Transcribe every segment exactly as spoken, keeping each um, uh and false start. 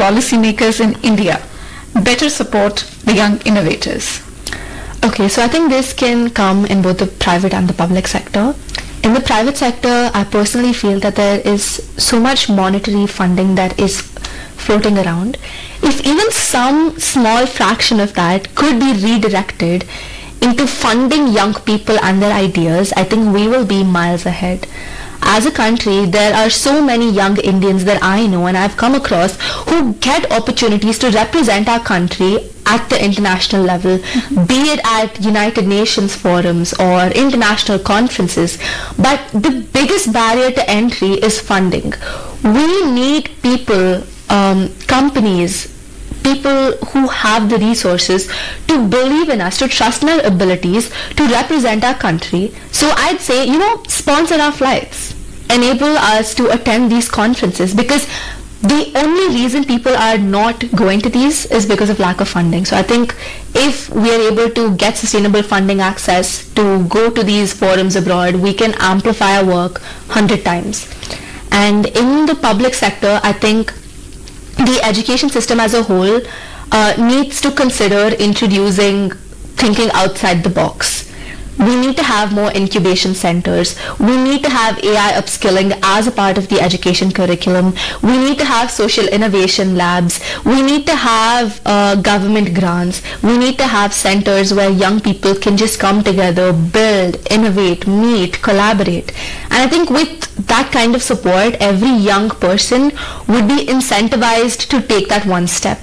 policymakers in India better support the young innovators? Okay, so I think this can come in both the private and the public sector. In the private sector, I personally feel that there is so much monetary funding that is floating around. If even some small fraction of that could be redirected into funding young people and their ideas, I think we will be miles ahead. As a country, there are so many young Indians that I know and I've come across who get opportunities to represent our country at the international level, mm-hmm. be it at United Nations forums or international conferences. But the biggest barrier to entry is funding. We need people, um, companies, people who have the resources to believe in us, to trust in our abilities, to represent our country. So I'd say, you know, sponsor our flights, enable us to attend these conferences, because the only reason people are not going to these is because of lack of funding. So I think if we are able to get sustainable funding access to go to these forums abroad, we can amplify our work hundred times. And in the public sector, I think the education system as a whole uh, needs to consider introducing thinking outside the box. We need to have more incubation centers. We need to have A I upskilling as a part of the education curriculum. We need to have social innovation labs. We need to have uh, government grants. We need to have centers where young people can just come together, build, innovate, meet, collaborate. And I think with that kind of support, every young person would be incentivized to take that one step.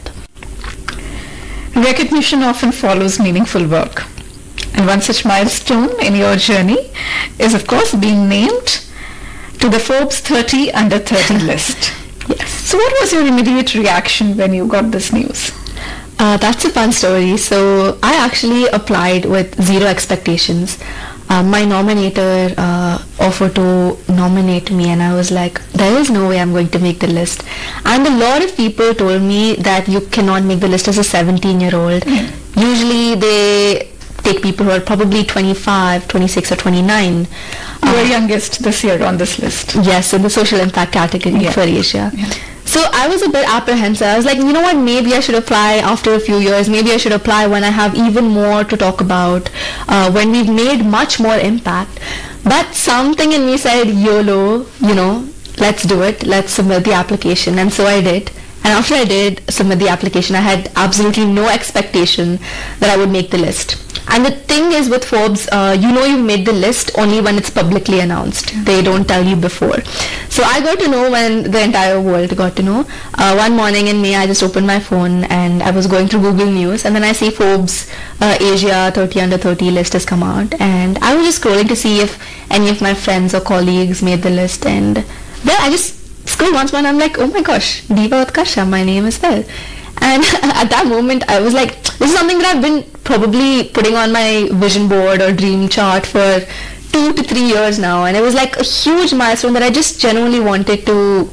Recognition often follows meaningful work. And one such milestone in your journey is, of course, being named to the Forbes thirty under thirty list. Yes. So what was your immediate reaction when you got this news? Uh, that's a fun story. So I actually applied with zero expectations. Uh, my nominator uh, offered to nominate me, and I was like, there is no way I'm going to make the list. And a lot of people told me that you cannot make the list as a seventeen year old. Mm-hmm. Usually they take people who are probably twenty-five, twenty-six or twenty-nine. You were um, youngest this year on this list. Yes, in the social impact category yeah. for Asia. Yeah. So I was a bit apprehensive. I was like, you know what, maybe I should apply after a few years. Maybe I should apply when I have even more to talk about, uh, when we've made much more impact. But something in me said, YOLO, you know, let's do it. Let's submit the application. And so I did. And after I did submit the application, I had absolutely no expectation that I would make the list. And the thing is with Forbes, uh, you know you've made the list only when it's publicly announced. They don't tell you before. So I got to know when the entire world got to know. Uh, one morning in May, I just opened my phone and I was going through Google News, and then I see Forbes uh, Asia thirty under thirty list has come out. And I was just scrolling to see if any of my friends or colleagues made the list. And then I just scrolled once more and I'm like, oh my gosh, Diva Utkarsha, my name is there. And at that moment, I was like, this is something that I've been probably putting on my vision board or dream chart for two to three years now. And it was like a huge milestone that I just genuinely wanted to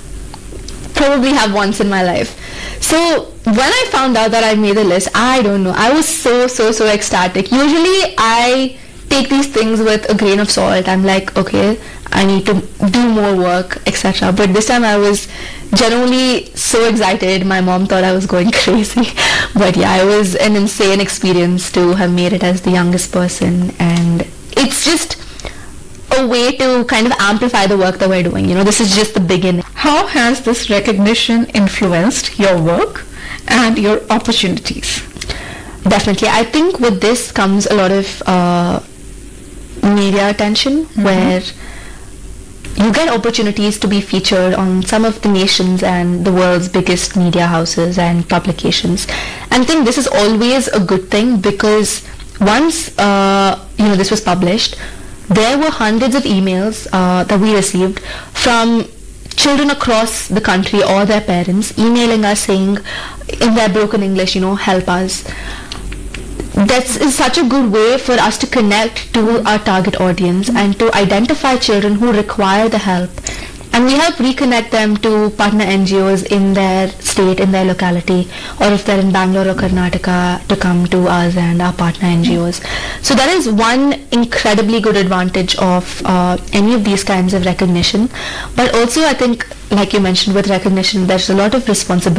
probably have once in my life. So when I found out that I made the list, I don't know, I was so, so, so ecstatic. Usually I take these things with a grain of salt. I'm like, okay, I need to do more work, et cetera. But this time I was genuinely so excited. My mom thought I was going crazy. But yeah, it was an insane experience to have made it as the youngest person. And it's just a way to kind of amplify the work that we're doing. You know, this is just the beginning. How has this recognition influenced your work and your opportunities? Definitely. I think with this comes a lot of uh, media attention, mm-hmm. where you get opportunities to be featured on some of the nation's and the world's biggest media houses and publications. And I think this is always a good thing, because once uh, you know this was published, there were hundreds of emails uh, that we received from children across the country or their parents emailing us saying in their broken English, you know, help us. That is such a good way for us to connect to our target audience and to identify children who require the help. And we help reconnect them to partner N G Os in their state, in their locality, or if they're in Bangalore or Karnataka, to come to us and our partner N G Os. So that is one incredibly good advantage of uh, any of these kinds of recognition. But also I think, like you mentioned, with recognition, there's a lot of responsibility.